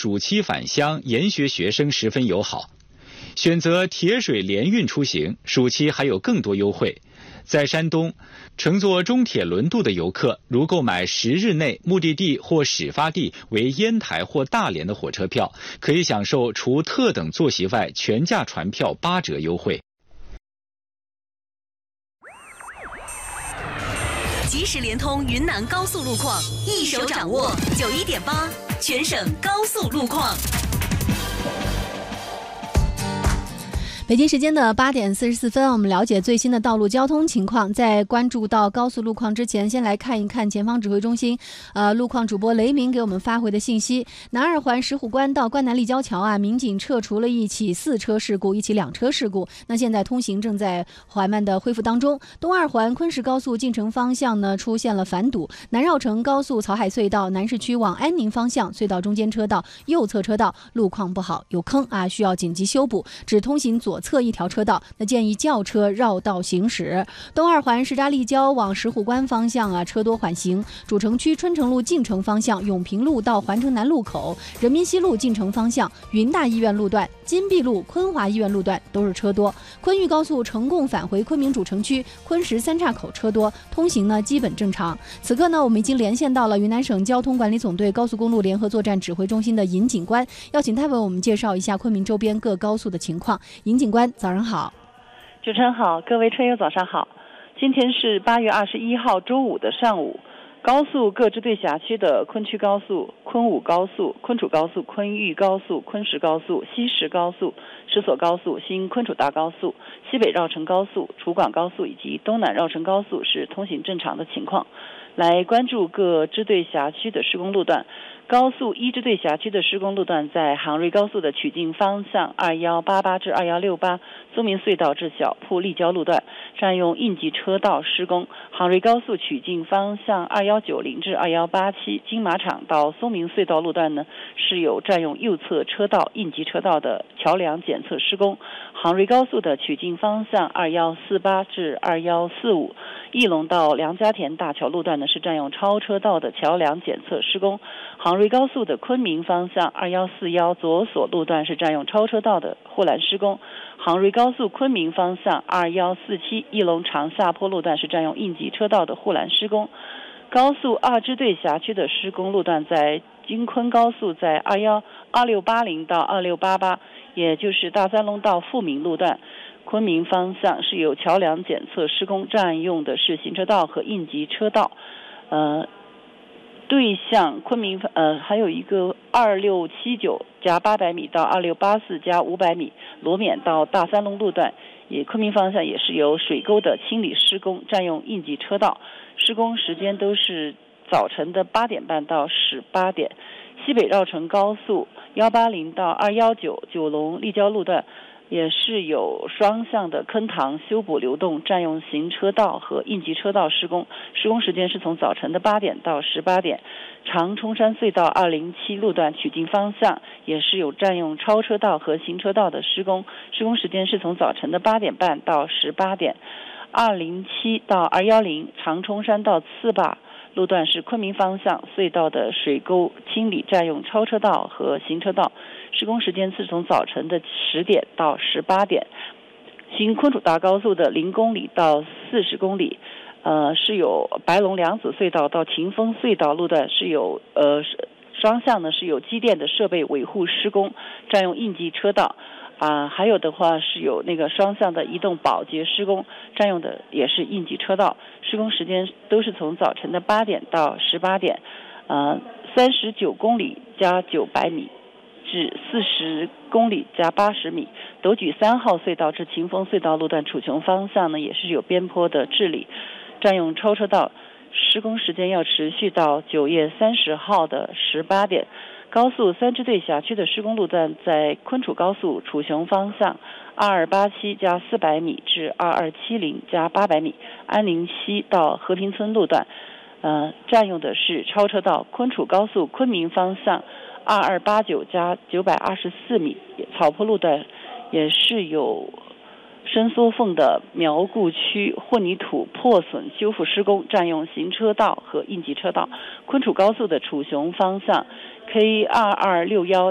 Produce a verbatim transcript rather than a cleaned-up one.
暑期返乡研学学生十分友好。选择铁水联运出行，暑期还有更多优惠。在山东，乘坐中铁轮渡的游客，如购买十日内目的地或始发地为烟台或大连的火车票，可以享受除特等坐席外全价船票八折优惠。 即时联通云南高速路况，一手掌握九一点八，全省高速路况。 北京时间的八点四十四分，我们了解最新的道路交通情况。在关注到高速路况之前，先来看一看前方指挥中心呃路况主播雷鸣给我们发回的信息。南二环石虎关到关南立交桥啊，民警撤除了一起四车事故，一起两车事故。那现在通行正在缓慢的恢复当中。东二环昆石高速进城方向呢出现了繁堵，南绕城高速草海隧道南市区往安宁方向隧道中间车道右侧车道路况不好，有坑啊，需要紧急修补，只通行左侧一条车道，那建议轿车绕道行驶。东二环石闸立交往石虎关方向啊，车多缓行。主城区春城路进城方向永平路到环城南路口，人民西路进城方向云大医院路段、金碧路昆华医院路段都是车多。昆豫高速成贡返回昆明主城区昆石三岔口车多，通行呢基本正常。此刻呢，我们已经连线到了云南省交通管理总队高速公路联合作战指挥中心的尹警官，要请他为我们介绍一下昆明周边各高速的情况。尹警官，早上好。 主持人好，各位车友早上好。今天是八月二十一号周五的上午，高速各支队辖区的昆曲高速、昆武高速、昆楚高速、昆豫高速、昆石高速、西石高速、石所高速、新昆楚大高速、西北绕城高速、楚广高速以及东南绕城高速是通行正常的情况。来关注各支队辖区的施工路段。高速一支队辖区的施工路段在杭瑞高速的曲靖方向二一八八至二一六八松明隧道至小铺立交路段占用应急车道施工。杭瑞高速曲靖方向二一九零至二一八七金马场到松明隧道路段呢，是有占用右侧车道应急车道的桥梁检测施工。杭瑞高速的曲靖方向二一四八至二一四五义龙到梁家田大桥路段呢，是占用超车道的桥梁检测施工。杭瑞高速的昆明方向二一四一左所路段是占用超车道的护栏施工。杭瑞高速昆明方向二一四七义龙长下坡路段是占用应急车道的护栏施工。高速二支队辖区的施工路段在京昆高速在二一二六八零到二六八八，也就是大三龙到富民路段。昆明方向是有桥梁检测施工，占用的是行车道和应急车道。呃，对向昆明呃还有一个二六七九加八百米到二六八四加五百米罗冕到大三龙路段，也昆明方向也是有水沟的清理施工，占用应急车道。施工时间都是早晨的八点半到十八点。西北绕城高速一八零到二一九九龙立交路段也是有双向的坑塘修补流动，占用行车道和应急车道施工。施工时间是从早晨的八点到十八点。长冲山隧道二零七路段曲靖方向也是有占用超车道和行车道的施工，施工时间是从早晨的八点半到十八点。二零七到二一零长冲山到次坝路段是昆明方向隧道的水沟清理，占用超车道和行车道，施工时间是从早晨的十点到十八点。行昆楚大高速的零公里到四十公里，呃，是有白龙梁子隧道到秦峰隧道路段是有呃双向呢是有机电的设备维护施工，占用应急车道。啊，还有的话是有那个双向的移动保洁施工，占用的也是应急车道，施工时间都是从早晨的八点到十八点。呃，三十九公里加九百米至四十公里加八十米。斗举三号隧道至秦峰隧道路段楚琼方向呢，也是有边坡的治理，占用超车道，施工时间要持续到九月三十号的十八点。高速三支队辖区的施工路段在昆楚高速楚雄方向二二八七加四百米至二二七零加八百米，安宁西到和平村路段，呃，占用的是超车道。昆楚高速昆明方向二二八九加九百二十四米草坡路段也是有伸缩缝的苗固区混凝土破损修复施工，占用行车道和应急车道。昆楚高速的楚雄方向 K 二二六一